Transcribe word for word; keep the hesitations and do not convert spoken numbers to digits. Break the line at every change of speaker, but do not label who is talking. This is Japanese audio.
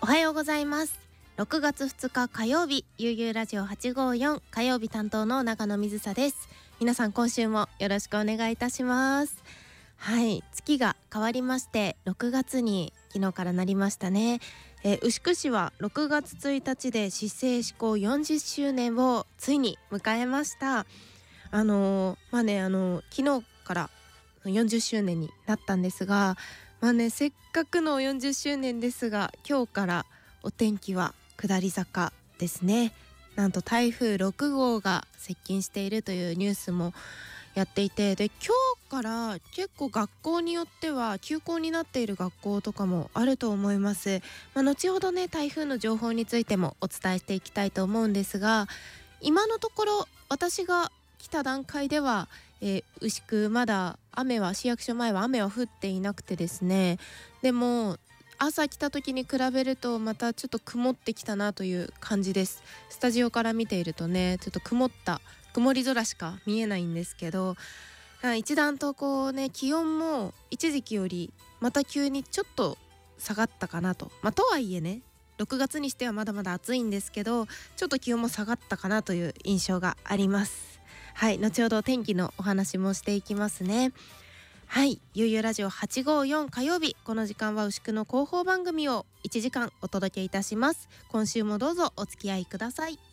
はようございます。ろくがつふつか火曜日、ゆうゆうラジオはちごーよん火曜日担当の長野水沙です。皆さん今週もよろしくお願いいたします。はい、月が変わりましてろくがつに昨日からなりましたね。えー、牛久市はろくがつついたちで市制施行よんじゅっしゅうねんをついに迎えました。あのー、まあねあのー、昨日からよんじゅっしゅうねんになったんですが、まあねせっかくのよんじゅっしゅうねんですが、今日からお天気は下り坂ですね。なんと台風ろくごうが接近しているというニュースもやっていて、で今日から結構学校によっては休校になっている学校とかもあると思います。まあ、後ほどね台風の情報についてもお伝えしていきたいと思うんですが、今のところ私が来た段階では、えー、牛久まだ雨は市役所前は雨は降っていなくてですね、でも朝来た時に比べるとまたちょっと曇ってきたなという感じです。スタジオから見ているとねちょっと曇った曇り空しか見えないんですけど、一段とこうね気温も一時期よりまた急にちょっと下がったかなと、まあ、とはいえねろくがつにしてはまだまだ暑いんですけど、ちょっと気温も下がったかなという印象があります。はい、後ほど天気のお話もしていきますね。はい、ゆうゆうラジオはちごーよん火曜日、この時間は牛久の広報番組をいちじかんお届けいたします。今週もどうぞお付き合いください。